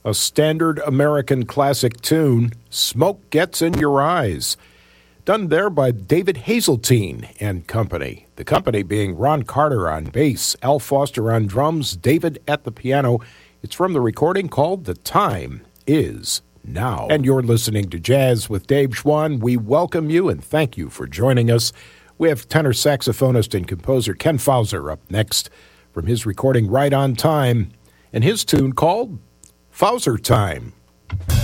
A standard American classic tune, Smoke Gets in Your Eyes. Done there by David Hazeltine and company. The company being Ron Carter on bass, Al Foster on drums, David at the piano. It's from the recording called The Time Is Now. And you're listening to Jazz with Dave Schwann. We welcome you and thank you for joining us. We have tenor saxophonist and composer Ken Fauser up next from his recording Right on Time and his tune called Fauser Time.